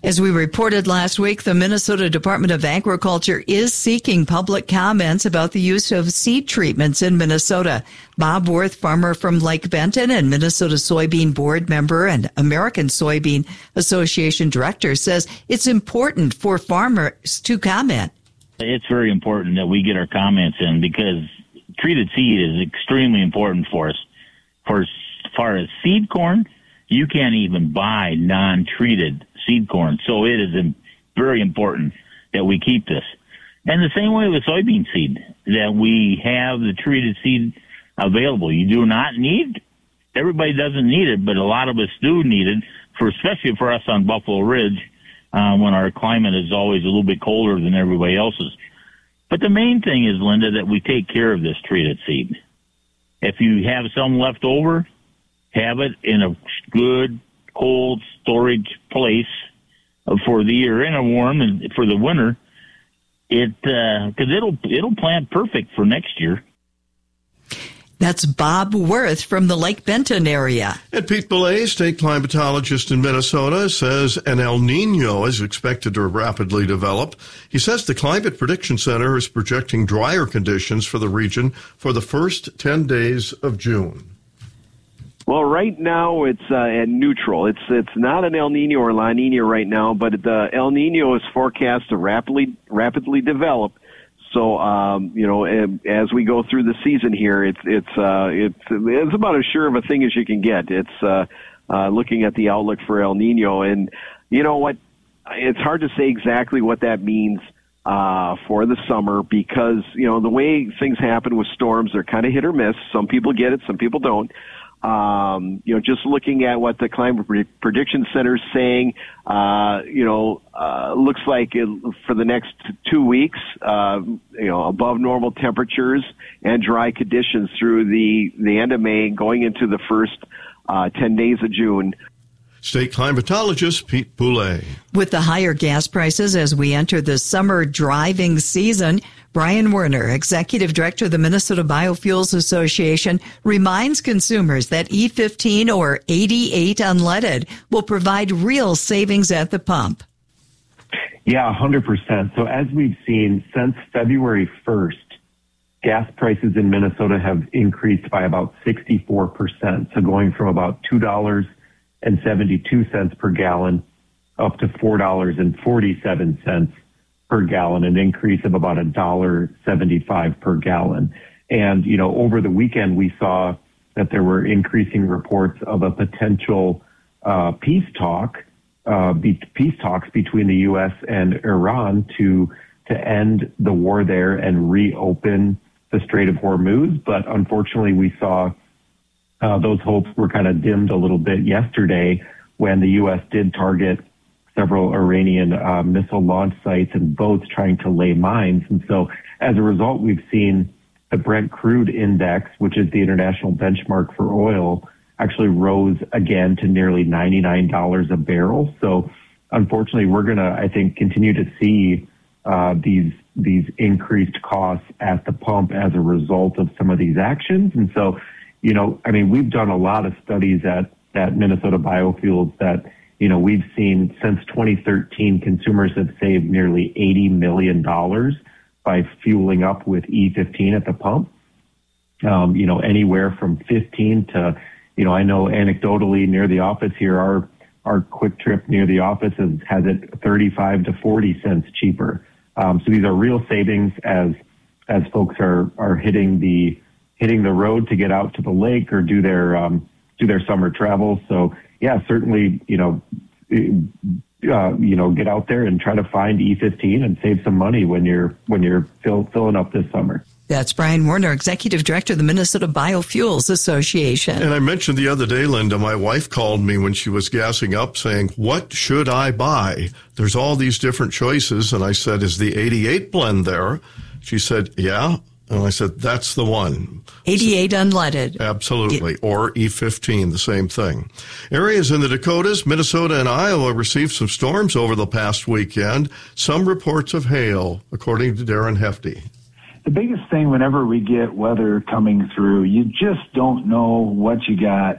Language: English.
As we reported last week, the Minnesota Department of Agriculture is seeking public comments about the use of seed treatments in Minnesota. Bob Worth, farmer from Lake Benton and Minnesota Soybean Board member and American Soybean Association director, says it's important for farmers to comment. It's very important that we get our comments in because treated seed is extremely important for us. For as far as seed corn, you can't even buy non-treated seed corn. So it is very important that we keep this. And the same way with soybean seed, that we have the treated seed available. You do not need, everybody doesn't need it, but a lot of us do need it, especially for us on Buffalo Ridge, when our climate is always a little bit colder than everybody else's. But the main thing is, Linda, that we take care of this treated seed. If you have some left over, have it in a good cold storage place for the year, in a warm and for the winter. Because it'll plant perfect for next year. That's Bob Worth from the Lake Benton area. And Pete Boulay, state climatologist in Minnesota, says an El Nino is expected to rapidly develop. He says the Climate Prediction Center is projecting drier conditions for the region for the first 10 days of June. Well, right now it's at neutral. It's not an El Nino or La Nina right now, but the El Nino is forecast to rapidly develop. So, as we go through the season here, it's about as sure of a thing as you can get. It's looking at the outlook for El Nino, and you know what? It's hard to say exactly what that means for the summer because the way things happen with storms, they're kind of hit or miss. Some people get it, some people don't. Just looking at what the Climate Prediction Center is saying, looks like for the next 2 weeks, above normal temperatures and dry conditions through the end of May, going into the first 10 days of June. State climatologist Pete Boulay. With the higher gas prices as we enter the summer driving season, Brian Werner, executive director of the Minnesota Biofuels Association, reminds consumers that E15 or 88 unleaded will provide real savings at the pump. Yeah, 100%. So as we've seen since February 1st, gas prices in Minnesota have increased by about 64%. So going from about $2.72 per gallon up to $4.47 per gallon, an increase of about $1.75 per gallon. And, over the weekend, we saw that there were increasing reports of a potential peace talks between the U.S. and Iran to end the war there and reopen the Strait of Hormuz. But unfortunately, we saw those hopes were kind of dimmed a little bit yesterday when the U.S. did target several Iranian missile launch sites and boats trying to lay mines. And so as a result, we've seen the Brent crude index, which is the international benchmark for oil, actually rose again to nearly $99 a barrel. So unfortunately, we're going to, I think, continue to see these increased costs at the pump as a result of some of these actions. And so, we've done a lot of studies at Minnesota Biofuels that, we've seen since 2013, consumers have saved nearly $80 million by fueling up with E15 at the pump. Anywhere from 15 to, I know anecdotally near the office here, our Quick Trip near the office has it 35 to 40 cents cheaper. So these are real savings as folks are hitting the road to get out to the lake or do their summer travel. So yeah, certainly, get out there and try to find E15 and save some money when you're filling up this summer. That's Brian Werner, executive director of the Minnesota Biofuels Association. And I mentioned the other day, Linda, my wife called me when she was gassing up saying, "What should I buy? There's all these different choices." And I said, "Is the 88 blend there?" She said, "Yeah." And I said, "That's the one." 88 unleaded. Absolutely. Or E15, the same thing. Areas in the Dakotas, Minnesota, and Iowa received some storms over the past weekend. Some reports of hail, according to Darren Hefty. The biggest thing whenever we get weather coming through, you just don't know what you got